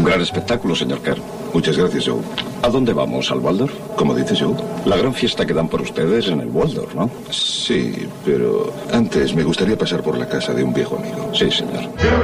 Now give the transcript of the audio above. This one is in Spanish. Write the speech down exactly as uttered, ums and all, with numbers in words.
Un gran espectáculo, señor Kern. Muchas gracias, Joe. ¿A dónde vamos? ¿Al Waldorf? ¿Cómo dice Joe? La gran fiesta que dan por ustedes en el Waldorf, ¿no? Sí, pero antes me gustaría pasar por la casa de un viejo amigo. Sí, señor.